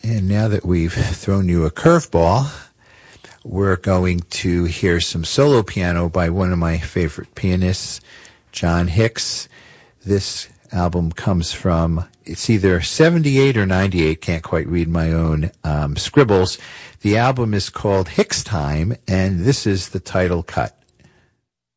And now that we've thrown you a curveball, we're going to hear some solo piano by one of my favorite pianists, John Hicks. This album comes from, it's either 78 or 98, can't quite read my own scribbles. The album is called Hicks Time, and this is the title cut.